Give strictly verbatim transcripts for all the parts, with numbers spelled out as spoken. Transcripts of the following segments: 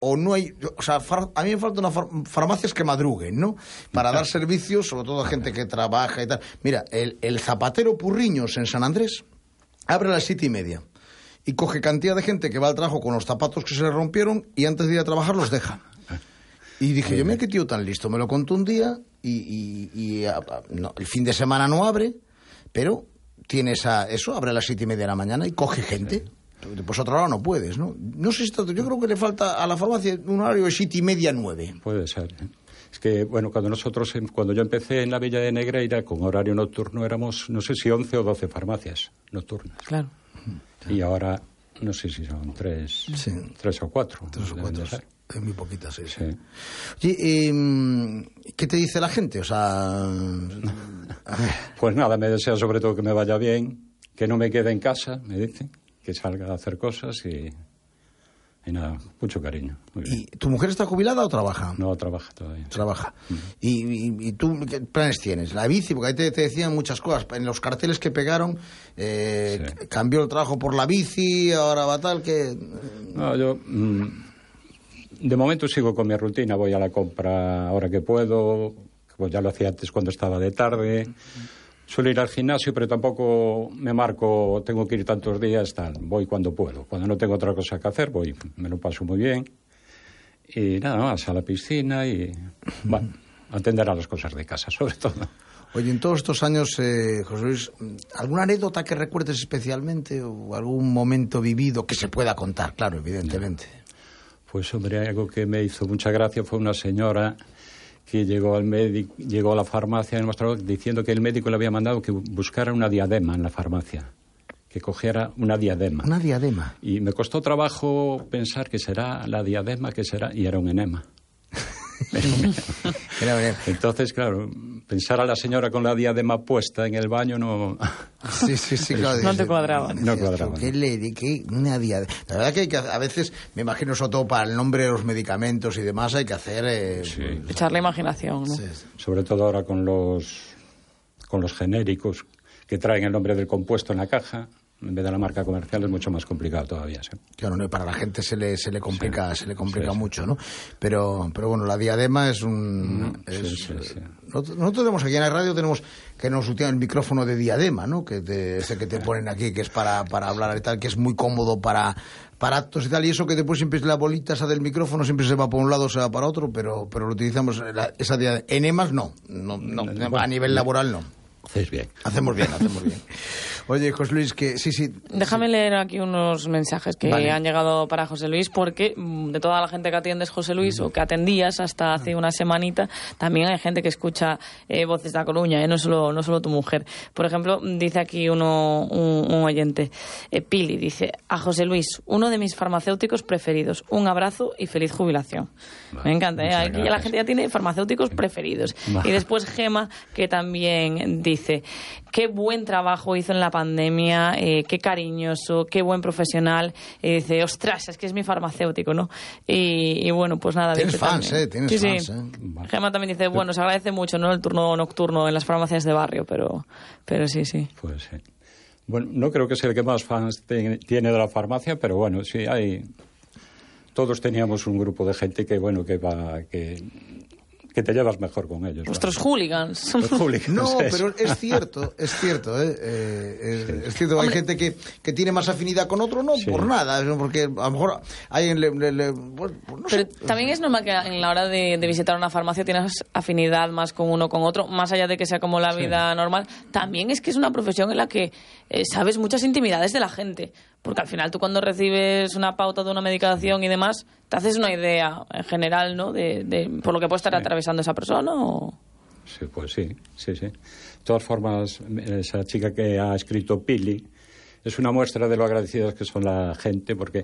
o no hay, o sea, far, a mí me faltan far, farmacias que madruguen, ¿no? Para dar servicios, sobre todo a gente que trabaja y tal. Mira, el, el zapatero Purriños en San Andrés abre a las siete y media y coge cantidad de gente que va al trabajo con los zapatos que se le rompieron y antes de ir a trabajar los deja. Y dije, yo, mira qué tío tan listo, me lo contó un día y, y, y a, a, no, el fin de semana no abre, pero tiene esa, eso, abre a las siete y media de la mañana y coge gente. Pues otro lado no puedes, ¿no? No sé si esto, yo creo que le falta a la farmacia un horario de siete y media, nueve. Puede ser. Es que, bueno, cuando nosotros, cuando yo empecé en la Villa de Negreira, con horario nocturno éramos, no sé si once o doce farmacias nocturnas. Claro. Y ahora, no sé si son tres, sí. tres o cuatro. Tres o cuatro, es muy poquitas, sí. sí. Oye, eh, ¿qué te dice la gente? O sea... Pues nada, me desea sobre todo que me vaya bien, que no me quede en casa, me dicen. Que salga a hacer cosas y, y nada, mucho cariño. Muy bien. ¿Y tu mujer está jubilada o trabaja? No, trabaja todavía. Trabaja. Sí. ¿Y, y, y tú qué planes tienes? La bici, porque ahí te, te decían muchas cosas. En los carteles que pegaron, eh, sí. cambió el trabajo por la bici, ahora va tal que... No, yo... Mmm, de momento sigo con mi rutina, voy a la compra ahora que puedo, pues ya lo hacía antes cuando estaba de tarde... Suelo ir al gimnasio, pero tampoco me marco, tengo que ir tantos días, tal. Voy cuando puedo. Cuando no tengo otra cosa que hacer, voy, me lo paso muy bien. Y nada más, a la piscina y, bueno, atender a las cosas de casa, sobre todo. Oye, en todos estos años, eh, José Luis, ¿alguna anécdota que recuerdes especialmente o algún momento vivido que se pueda contar? Claro, evidentemente. Pues, hombre, algo que me hizo mucha gracia fue una señora... que llegó al médico, llegó a la farmacia diciendo que el médico le había mandado que buscara una diadema en la farmacia, que cogiera una diadema. Una diadema. Y me costó trabajo pensar que será la diadema, que será, y era un enema. Entonces, claro, pensar a la señora con la diadema puesta en el baño no... Sí, sí, sí, claro. No te cuadraba. No cuadraba. ¿Qué le qué una diadema? La verdad que, hay que a veces, me imagino, sobre todo para el nombre de los medicamentos y demás, hay que hacer... Eh, sí. Echar la imaginación, ¿no? Sí, sí. Sobre todo ahora con los, con los genéricos que traen el nombre del compuesto en la caja... En vez de la marca comercial es mucho más complicado todavía, ¿sí? Claro, no, para la gente se le se le complica, sí, se le complica sí, mucho, ¿no? Pero pero bueno, la diadema es un mm, es, sí, sí, sí. Nosotros, nosotros tenemos aquí en la radio tenemos que nos utilan el micrófono de diadema, ¿no? Que te, ese que te ponen aquí, que es para para hablar y tal, que es muy cómodo para para actos y tal, y eso que después siempre es la bolita esa del micrófono, siempre se va para un lado, se va para otro, pero pero lo utilizamos la, esa diadema. Enemas no, no, no, no bueno, a nivel laboral no. Hacéis bien. Hacemos bien, hacemos bien. Oye, José Luis, que sí, sí. Déjame sí. leer aquí unos mensajes que vale. han llegado para José Luis, porque de toda la gente que atiendes, José Luis, uh-huh. o que atendías hasta hace una semanita, también hay gente que escucha eh, Voces de A Coruña, eh, no solo no solo tu mujer. Por ejemplo, dice aquí uno un, un oyente, eh, Pili, dice, a José Luis, uno de mis farmacéuticos preferidos, un abrazo y feliz jubilación. Vale. Me encanta, ¿eh? Aquí ya la gente ya tiene farmacéuticos preferidos. Vale. Y después Gema, que también dice, qué buen trabajo hizo en la pandemia, eh, qué cariñoso, qué buen profesional. Y dice, ostras, es que es mi farmacéutico, ¿no? Y, y bueno, pues nada. Tienes fans, también. ¿eh? Tienes sí, fans, sí. ¿eh? Gema también dice, bueno, se agradece mucho, ¿no? El turno nocturno en las farmacias de barrio, pero, pero sí, sí. Pues sí. Bueno, no creo que sea el que más fans te, tiene de la farmacia, pero bueno, sí hay... Todos teníamos un grupo de gente que, bueno, que va... que que te llevas mejor con ellos. Vuestros ¿no? hooligans. Los hooligans. No, pero es cierto, es cierto, ¿eh? eh es, sí. es cierto, hay Hombre. gente que, que tiene más afinidad con otro, no sí. por nada, porque a lo mejor hay... Le, le, le, pues, no pero sé. También es normal que en la hora de, de visitar una farmacia tienes afinidad más con uno con otro, más allá de que sea como la vida sí. normal. También es que es una profesión en la que eh, sabes muchas intimidades de la gente, porque al final tú cuando recibes una pauta de una medicación y demás, te haces una idea en general, ¿no? De, de por lo que puede estar sí. atravesando esa persona, ¿o? Sí, pues sí, sí, sí. De todas formas, esa chica que ha escrito Pili es una muestra de lo agradecidos que son la gente, porque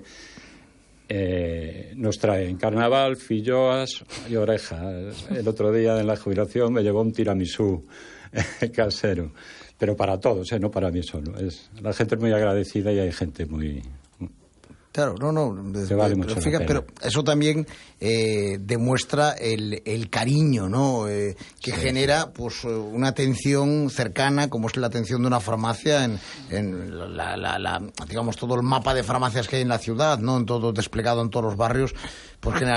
eh, nos traen carnaval, filloas y orejas. El otro día en la jubilación me llevó un tiramisú casero, pero para todos, ¿eh? No para mí solo. Es, la gente es muy agradecida y hay gente muy... Claro, no, no. Te vale mucho pero, fíjate, pero eso también eh, demuestra el, el cariño, ¿no? Eh, que sí, genera, pues, una atención cercana, como es la atención de una farmacia en, en la, la, la, digamos, todo el mapa de farmacias que hay en la ciudad, ¿no? En todo desplegado en todos los barrios, porque